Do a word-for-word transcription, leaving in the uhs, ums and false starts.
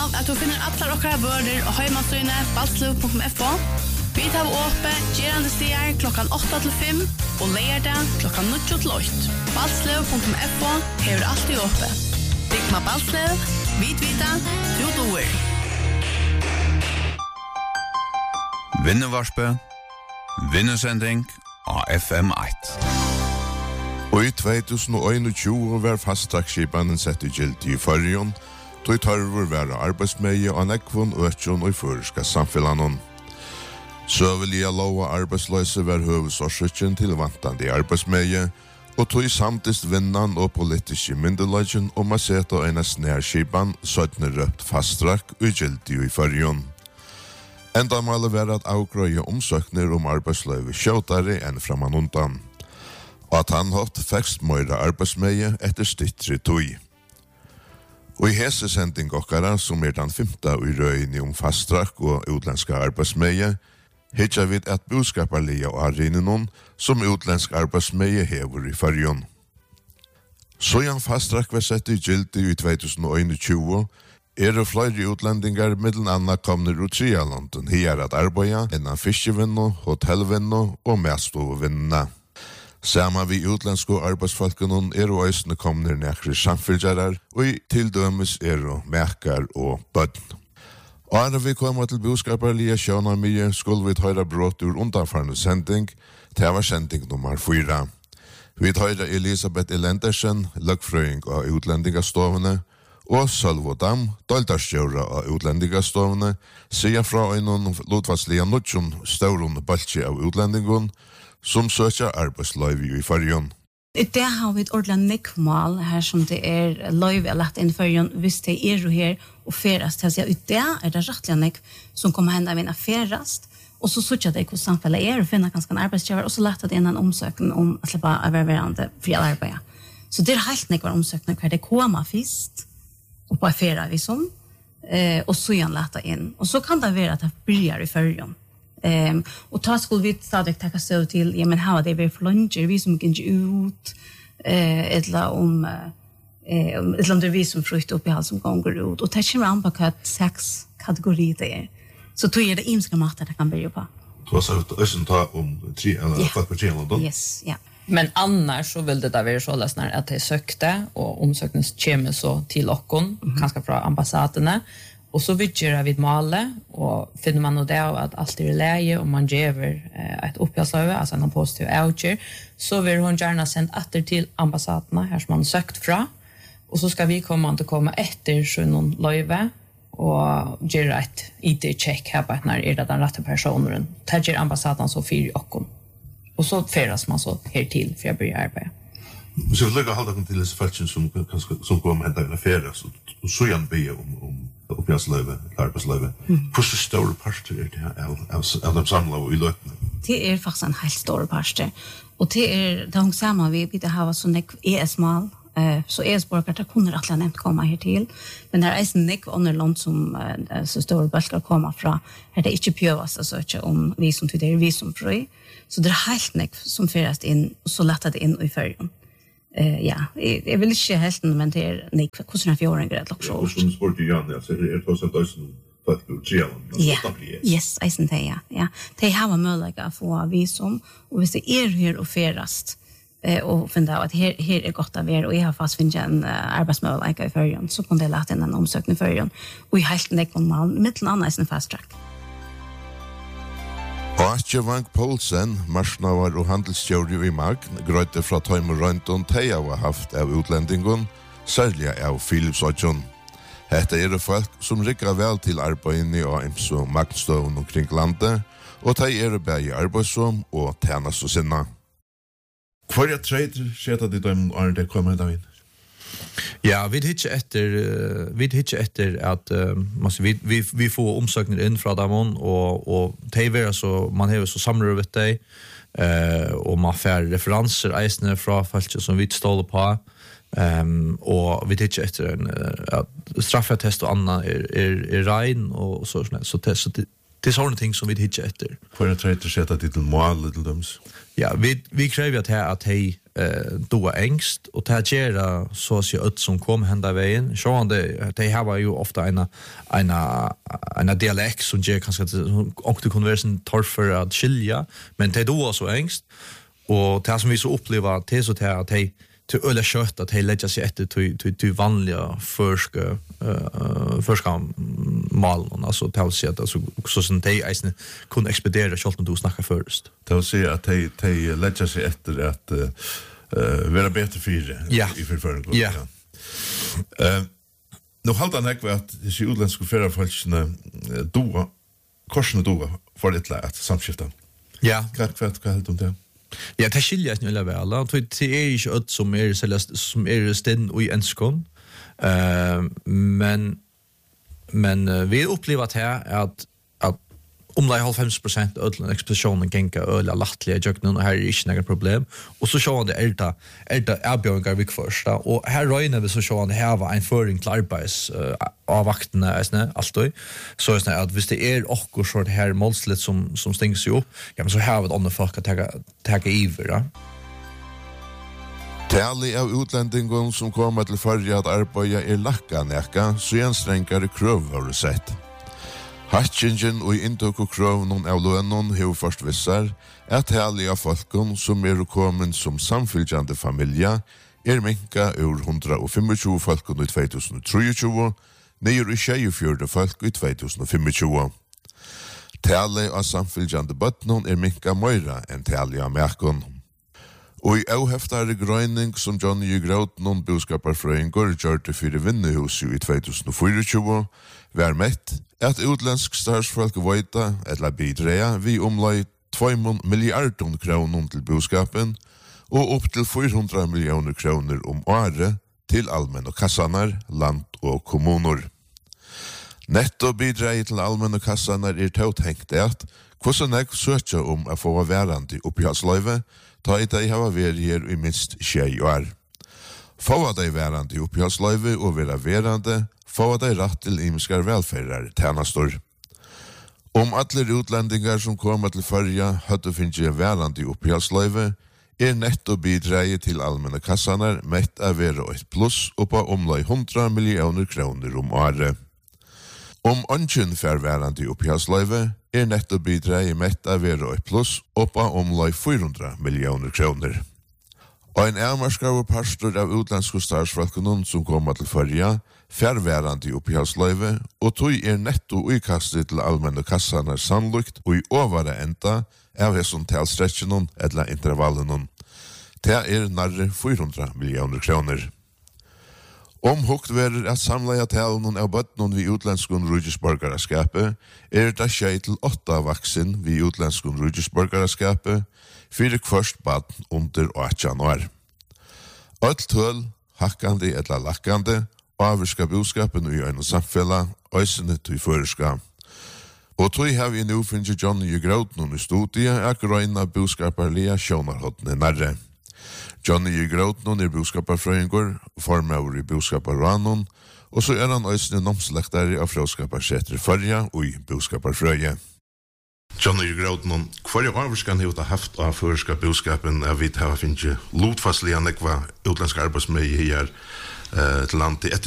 at du finner alle dere bører og heimansøyne balslev punktum f o. Vi tar åpe gerande stier klokkan åtta til fem og leierdag klokkan ni til åtta. balslev punktum f o hever alltid åpe. Digma Balslev, vit vita, du doer. Vinnevarspe, vinnesending av F M eitt. Og i tjuetusen og einogtjúgu var fasttraksskipanen sett i gildi i Førjun, tog tarver være arbeidsmeie og nekvun øtjon og i føreska samfellanon. Søvelige lova arbeidsløse var høvesårsøkken til vantande arbeidsmeie, og tog samtist vinnan og politiske myndelagjen om å sette en snærskipan søttene røpt fasttrakk og gildi i Førjun. Enda måle var at avgrøye omsøkner om arbeidsløve kjøtare enn framan undan, og at han hatt fekst møyre arbeidsmeie etter stittri tøy. Og i hese sending okkara, som er den femte i røyni om fasttrakk og utländska arbeidsmeie, hitja vid at boskaparlige og arinenon som utländsk arbeidsmeie hever i Førjun. Såjan fasttrakk var sett i gildi i tjuetusen og einogtjúgu, er det flere utlendingar middelen anna komner ut Trialanden her at arbeida innan fiskevinno, hotellvinno og matstovevinna. Sama vi utländsko arbeidsfolkenon er og øysene komner nekri samfylgjarar, og i tildømes er og mekar og bødn. Og er vi kommer til boskaparlige sjøna mye, skulle vi tøyra brått ur undanfarne sending, det var sending nummer fyra. Vi tøyra Elisabeth Elendersen, løgfrøying av utlendingastovene, og Sølvo Dam, doldarstjóra av utlendingastovene, sier fra einon lutvarslige nutjon størun balti av utlendingon, som søkja arbeidsløyvi i Førjun. I det har vi et ordentlig nekmål her som det er løyvi er lagt inn i Førjun, hvis det er jo her og ferast til å si, i det er det rettelig nekv som kommer henda vinna ferast, og så søkja det hos samfellet er og finna ganske en arbeidsgiver, og så lagt det inn en omsøkning om å slippe av hverandre fri arbeid. Så det er helt nekvar omsøkning hver det kommer fyrst, og på ferie vi som, eh, og så igjen leta inn. Og så kan det være at det bryr i Førjun. Um, og ta skulle vi stadig takka støv til, ja, men her var det vi for lunsjer, vi som gikk ut, eh, etla om, eh, etla om det er vi som frukt opp i alt som gonger ut, og det kommer an på hva seks kategori det er. Så tog er det imska mater det kan börja på. Du har sagt ösen ta om tre, eller folk på tre eller Yes, ja. Men annars så vill det där vara så läsnar att det sökte och omsöknings kommer så till okkon, mm-hmm. kanske från ambassaderna. Och så vidger vi målet och finner man nog det att allt är i läge och man ger eh, ett uppgångslöve, alltså en positiv outger, så vill hon gärna sända åter till ambassaderna här som man sökt fra. Och så ska vi komma att komma efter så någon löve och göra ett I D-check här på när är det den rätta personen. Tager ambassaden så fyra okkon. Och så färdas man så här till för jag börjar arbeta. Så vill jag hålla till dessa fallen som som kommer att hända färdas och så igen be om om uppgångslöve, arbetslöve. Hur så stor parter är det av av de samlade i löpande? Det är faktiskt en helt stor parter. Och det är de samma vi vi det har så nek E S-mal. Eh så E S-borgare där kunde rättligen nämnt komma här till. Men där är en nek under land som uh, så stora bulkar komma från. Här det inte pjövas att söka om vi som till det är vi som fri. Så det är helt nek som förast in och så lättade in i Førjun. Eh ja, jag vill inte helt men det är nek hur såna fjorton grad också. Och som sport ju igen så är det så att det som fast du trialen. Yes, I think ja. Ja. De har möjlighet att få visum och hvis det är här och ferast eh och finna att här här är gott av er och jag har fast finna en uh, arbetsmöjlighet i Førjun så kan det låta in en omsökning i Førjun och i helt nek om man mittel annars en fast track. Astjevang Poulsen, marsnavar og handelsstjóri i Magn, grøyte fra Tøymur Røyndon teia var haft av utlendingon, særlig av Philipsodjon. Hette er folk som rikker vel til arbeidene og imso maktstøvn omkring landet, og de er begge arbeidsom og tjenest og sinna. Hva er trader skjeta de dem og det kommer da inn? Ja, vi hittar efter vi hittar efter att uh, vi vi vi får omsökningar in från dem och och T V så man har så samlar vet dig eh och man får referenser isne från folk som vi står på ehm och vi hittar efter en uh, straffatest och annan är är är rein och så såna så test så Det är sådana ting som vi hittar efter. För att träta sätta det till mål till dem. Ja, vi vi kräver att här att hej eh då ängst och ta gera så så ut som kom hända vägen. Så det det har ju ofta en en en dialekt som ger kanske och det konversen tar för att skilja, men det då också ängst och det som vi så upplever det så att hej till öle kött att hej lägga sig efter till till till vanliga förska eh förska malen alltså till sig att alltså så som de isen kunde expedera själv om du snackar först. Till sig att de de lägga sig efter att eh vara bättre för ja. i förföring. Ja. Eh nu håller han ekva att det är utländska förarfolkene då korsne då för det lätt samskifta. Ja, kvart kvart kvart om det. Ja, det skiljer ikke noe vel. Det er ikke alt som er, som er steden og i ønskene. Uh, men men uh, vi opplever at her at, at om det er halvfems prosent av den ekspedisjonen genker øyla lattlige jøkkenen, og her er ikke noe problem. Og så ser det er det, er det avbjørninger vi først. Og her røyner vi så ser det her var en føring til arbeids uh, av vaktene, alltid. Så er det at hvis det er okkur så det her målslitt som, som stinger seg opp, ja, men så har vi et annet folk å ta iver, ja. Tali av utlendingen som kommer til førje at arbeida er lakka nekka, så en strengare krøv har du sett. Hatchingen og inntøk og krøvnen av lønnen har først vissar at tali av folkene som er kommet som samfylgjande familie er minka ur hundra og tjugofem folkene i två tusen og tjuetre, nere i tjugofjörde folk i två tusen og tjugofem. Tali av samfylgjande bøttene er minka møyra enn tali av merkene. Og i avheftare grøyning som Johnny Groutnon boskaparfrøyngur gjørte fyrir vinnehuset i två tusen og tjue var mett at utländsk starsfolk vøyta eller bidreia vi omlai två milliarder kroner til boskapen og opp til fyra hundra millioner kroner om året til allmenn og kassanar, land og kommuner. Netto bidreia til allmenn og kassanar er tått hengt at hvordan jeg søkja om å få værande oppgjaldsløyve ta i de hava vært her i minst tjei år. Få av de værande oppgjaldsløyve og være værande, få av de rett til imiskar velferðar tjenester. Om alle utlendingar som kommer til førja hadde finnet værande oppgjaldsløyve, er netto bidreie til allmenne kassanar mett av være et pluss oppa omlai hundra millioner kroner om året. Om ønsken færværande oppgjaldsløyve, er netto bidreie mett av være et pluss oppa omlai fyra hundra millioner kroner. Og en ærmarskar pastor av utlandske starsfolkene som kommer til førja, færværande oppgjaldsløyve, og tog er netto uikastet til allmenne kassanar sannlukt og i ovare enda av hesson talstretjenon eller intervallenon. Det er nærre fyra hundra millioner kroner. Omhukt verer at samleia talen av bøttenen vi utlandskun rujusborgaraskapet er det tjei til åtta vaksin vi utlandskun rujusborgaraskapet fyrir kvørst baden under åtjan år. Öll tøl, hakkandi eller lakkandi, avvirska boskapen i øyne samfella, øysene til føreska. Og tog har vi nu finnet Johnny Groutnon i studiet og grøyna boskaparlige sjånarhåttene nærre. Johnny Groutnon er boskaparfrøyngur, formøver i boskaparranon, og så er han øysene nomslektare av fråskaparsetter førja og i boskaparfrøye. Johnny Groutnon, hver er avvirskan har du haft av føreska boskapen av vi har finnet lotfastlige nekva utlandske arbeidsmøy her uh, til landet